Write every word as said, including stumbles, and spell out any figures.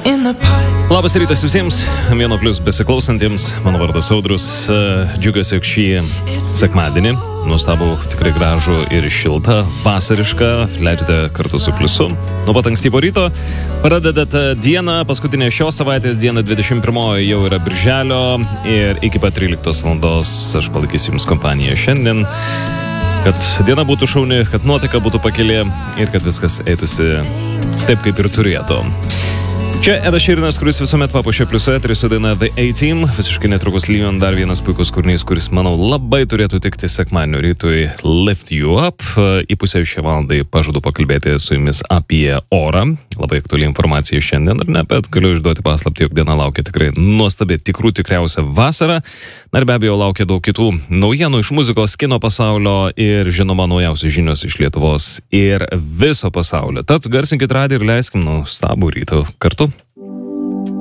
Labas rytas visiems, Vieno plius besiklausantiems, mano vardas Audrius, džiugiuosi šį sekmadienį, nuostabų, tikrai gražų ir šiltą, vasarišką, leidžiate kartu su pliusu. Nuo pat ankstyvo ryto pradedate dieną, paskutinę šios savaitės dieną, dvidešimt pirmoji jau yra birželio ir iki pat tryliktos valandos aš palaikysiu jums kompaniją šiandien, kad diena būtų šauni, kad nuotaika būtų pakilė ir kad viskas eitųsi taip, kaip ir turėtų. Čia Edas Širinas, kuris visuomet papuošia pliuso eterį su daina The A-Team. Visiškai netrukus Leon, dar vienas puikus kūrinys, kuris, manau, labai turėtų tikti sekmadienio rytui Lift You Up. Į pusę šią valandą pažadu pakalbėti su jumis apie orą. Labai aktuali informacija šiandien, ar ne, bet galiu išduoti paslaptį, jog diena laukia tikrai nuostabi, tikrų tikriausia vasara. Na ir be abejo laukia daug kitų naujienų iš muzikos, kino pasaulio ir žinoma naujausios žinios iš Lietuvos ir viso pasaulio. Tad garsinkit radiją ir leiskim nuostabų rytą kartu.